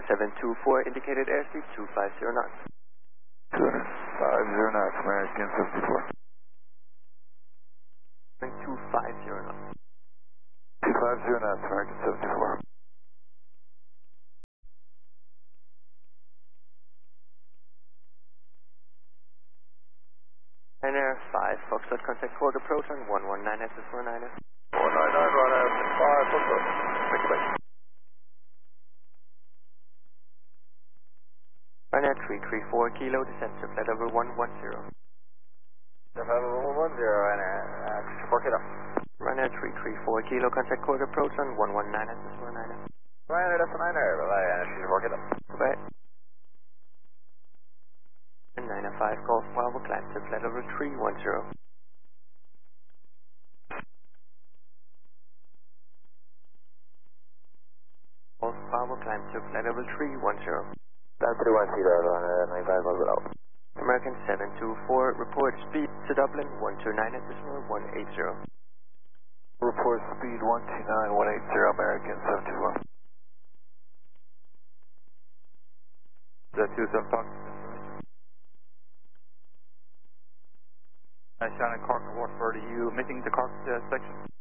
724, indicated airspeed 250 knots. 250 knots, American 54. 250 knots. 250 knots, American 74. Ryanair 5, Foxtrot, contact forward approach on 119 SS49er. 199, Ryanair 5, Foxtrot. Thank you, bye. Ryanair 334, kilo, descent to flight level 110. Flight level 110, Ryanair 334, kilo. Ryanair 334, kilo, contact forward approach on 119 SS49er. Ryanair, that's a 9er, Ryanair 334, kilo. Goodbye. 905 Golf Bravo, climb to flight level 310. Golf Bravo, climb to flight level 310. That's 310, 95 Golf Bravo. American 724, report speed to Dublin 129.180. Report speed 129.180, American 724. Is that 27 Fox? Shannon, Cork, Watford, are you making the Cork section?